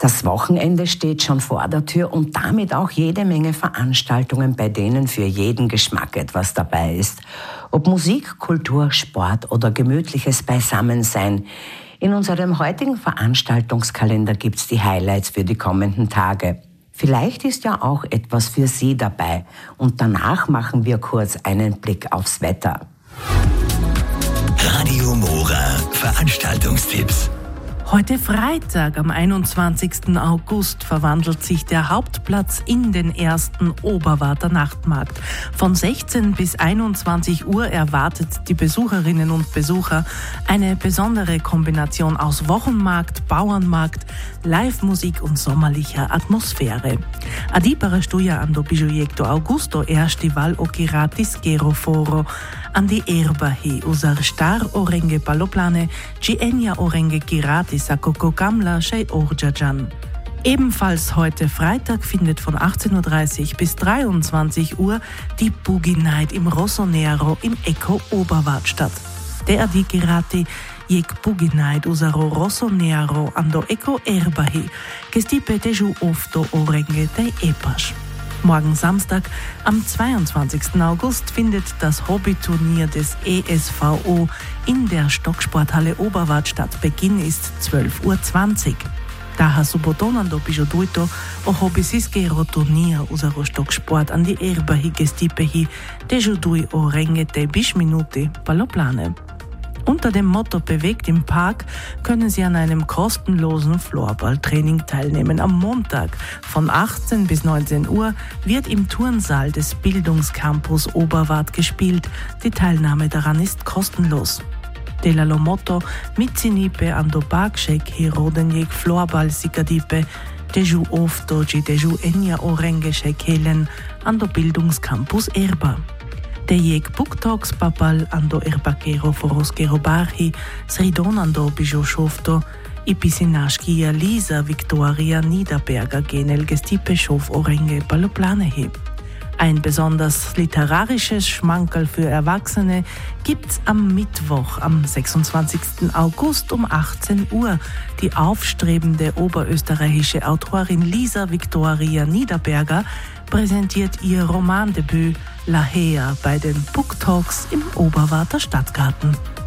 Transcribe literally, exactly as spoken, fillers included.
Das Wochenende steht schon vor der Tür und damit auch jede Menge Veranstaltungen, bei denen für jeden Geschmack etwas dabei ist. Ob Musik, Kultur, Sport oder gemütliches Beisammensein. In unserem heutigen Veranstaltungskalender gibt's die Highlights für die kommenden Tage. Vielleicht ist ja auch etwas für Sie dabei. Und danach machen wir kurz einen Blick aufs Wetter. Radio Mora Veranstaltungstipps. Heute Freitag, am einundzwanzigsten August, verwandelt sich der Hauptplatz in den ersten Oberwarter Nachtmarkt. Von sechzehn bis einundzwanzig Uhr erwartet die Besucherinnen und Besucher eine besondere Kombination aus Wochenmarkt, Bauernmarkt, Live-Musik und sommerlicher Atmosphäre. Adi para studia ando bijoiecto Augusto erstival o kiratis gero foro andi erbahi usar star orenge paloplane ci enya orenge kiratis a kokokamla shei orjajan. Ebenfalls heute Freitag findet von achtzehn Uhr dreißig bis dreiundzwanzig Uhr die Boogie Night im Rossonero im Eco Oberwart statt. Der Adi kirati jek Boogie Night usaro Rossonero ando Eco erbahi gestipe teju ofto orenge dei epash. Morgen Samstag, am zweiundzwanzigsten August, findet das Hobbyturnier des E S V O in der Stocksporthalle Oberwart statt. Beginn ist zwölf Uhr zwanzig. Daher subotonando bijoduito o hobbysisgero turnier usaro Stocksport an die erbahi gestipehi dejudui o rengete bish minuti paloplane. Unter dem Motto Bewegt im Park können Sie an einem kostenlosen Floorballtraining teilnehmen. Am Montag von achtzehn bis neunzehn Uhr wird im Turnsaal des Bildungscampus Oberwart gespielt. Die Teilnahme daran ist kostenlos. Delalo Motto Mitsinipe ando Parkshek Herodenjek Floorball Sikadipe Deju Ofto Ji Deju Enya Orenge Shekelen ando Bildungscampus Erba. Dejek Buktoks papal ando erbakero foroskero barhi, sridon ando bijoshofto, ipisinashkia Lisa Victoria Niederberger genel gestipe schof orenge paloplanehi. Ein besonders literarisches Schmankerl für Erwachsene gibt's am Mittwoch, am sechsundzwanzigsten August um achtzehn Uhr. Die aufstrebende oberösterreichische Autorin Lisa Victoria Niederberger präsentiert ihr Romandebüt La Hea bei den Book Talks im Oberwarter Stadtgarten.